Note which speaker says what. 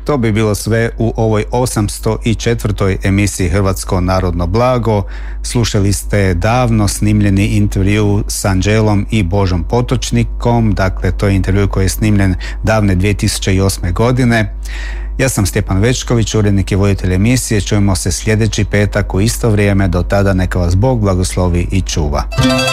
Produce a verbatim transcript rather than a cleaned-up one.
Speaker 1: To bi bilo sve u ovoj osamsto četvrtoj emisiji Hrvatsko narodno blago. Slušali ste davno snimljeni intervju s Anđelom i Božom Potočnikom. Dakle, to je intervju koji je snimljen davne dvije tisuće osme. godine. Ja sam Stjepan Večković, urednik i voditelj emisije. Čujemo se sljedeći petak u isto vrijeme. Do tada neka vas Bog blagoslovi i čuva.